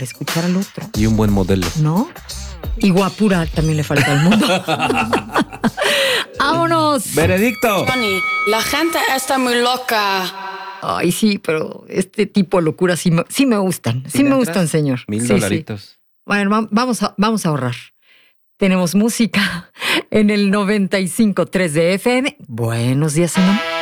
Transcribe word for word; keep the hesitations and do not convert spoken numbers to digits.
escuchar al otro. Y un buen modelo. ¿No? Y guapura también le falta al mundo. ¡Vámonos! ¡Veredicto! Johnny, la gente está muy loca. Ay, sí, pero este tipo de locuras sí me, sí me gustan. Sí, ¿Sí me le gustan, entras? señor. Mil Sí, dolaritos. sí. Bueno, vamos a, vamos a ahorrar. Tenemos música en el noventa y cinco punto tres de F M. Buenos días, Simón.